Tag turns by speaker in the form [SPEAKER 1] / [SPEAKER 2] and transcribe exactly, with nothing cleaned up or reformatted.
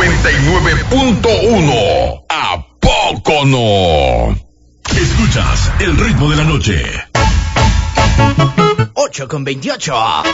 [SPEAKER 1] noventa y nueve punto uno. ¿A poco no?
[SPEAKER 2] Escuchas el ritmo de la noche.
[SPEAKER 3] ocho con veintiocho.